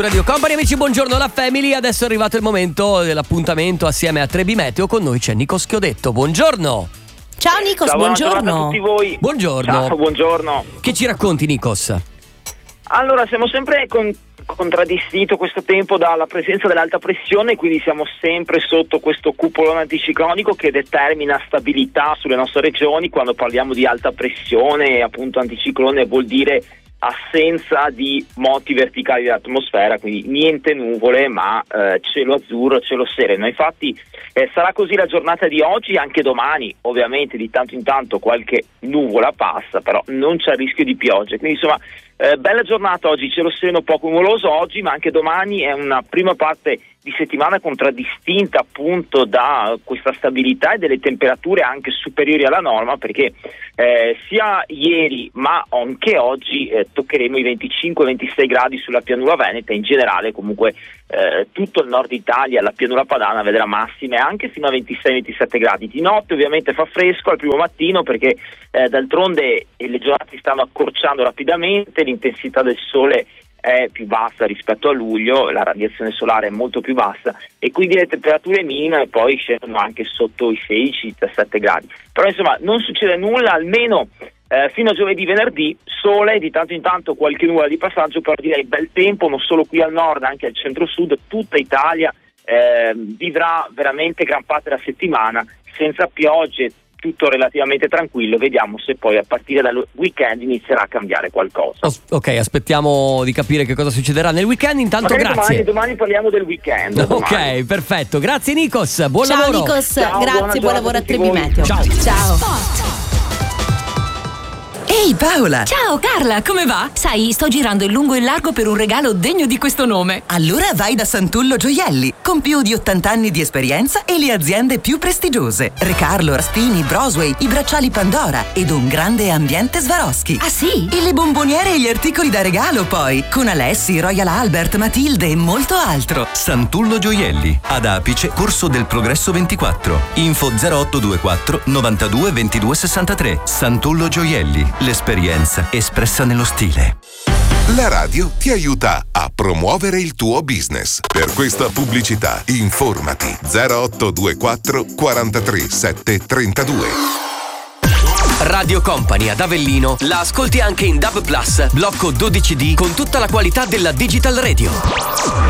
Radio Company, amici, buongiorno la family. Adesso è arrivato il momento dell'appuntamento assieme a Trebi Meteo. Con noi c'è Nikos Chiodetto. Buongiorno. Ciao Nikos, Ciao, buongiorno. a tutti voi. Buongiorno. Ciao, buongiorno. Che ci racconti, Nikos? Allora, siamo sempre contraddistinto questo tempo dalla presenza dell'alta pressione, quindi siamo sempre sotto questo cupolone anticiclonico che determina stabilità sulle nostre regioni. Quando parliamo di alta pressione, appunto anticiclone, vuol dire assenza di moti verticali dell'atmosfera, quindi niente nuvole, ma cielo azzurro, cielo sereno. Infatti sarà così la giornata di oggi, anche domani. Ovviamente di tanto in tanto qualche nuvola passa, però non c'è rischio di piogge, quindi insomma bella giornata oggi, cielo sereno poco nuvoloso oggi, ma anche domani è una prima parte di settimana contraddistinta appunto da questa stabilità e delle temperature anche superiori alla norma, perché sia ieri ma anche oggi toccheremo i 25-26 gradi sulla pianura veneta. In generale comunque tutto il nord Italia, la pianura padana vedrà massime anche fino a 26-27 gradi. Di notte ovviamente fa fresco al primo mattino, perché d'altronde le giornate si stanno accorciando rapidamente, l'intensità del sole è più bassa rispetto a luglio, la radiazione solare è molto più bassa e quindi le temperature minime poi scendono anche sotto i 16-17 gradi. Però insomma non succede nulla, almeno fino a giovedì, venerdì, sole, di tanto in tanto qualche nuvola di passaggio, però direi bel tempo, non solo qui al nord, anche al centro-sud. Tutta Italia vivrà veramente gran parte della settimana senza piogge, tutto relativamente tranquillo. Vediamo se poi a partire dal weekend inizierà a cambiare qualcosa. Ok, aspettiamo di capire che cosa succederà nel weekend. Intanto magari grazie. Domani parliamo del weekend. Ok, perfetto. Grazie Nikos, buon Ciao lavoro. Nikos, Ciao, grazie, buon lavoro a Trebi Meteo. Ciao. Ciao. Ehi Paola! Ciao Carla, come va? Sai, sto girando in lungo e in largo per un regalo degno di questo nome. Allora vai da Santullo Gioielli, con più di 80 anni di esperienza e le aziende più prestigiose. Recarlo, Raspini, Brosway, i bracciali Pandora ed un grande ambiente Swarovski. Ah sì? E le bomboniere e gli articoli da regalo poi, con Alessi, Royal Albert, Matilde e molto altro. Santullo Gioielli, ad Apice, Corso del Progresso 24. Info 0824 92 22 63. Santullo Gioielli, l'esperienza espressa nello stile. La radio ti aiuta a promuovere il tuo business. Per questa pubblicità informati 0824 43 7 32. Radio Company ad Avellino la ascolti anche in DAB+, blocco 12D con tutta la qualità della Digital Radio.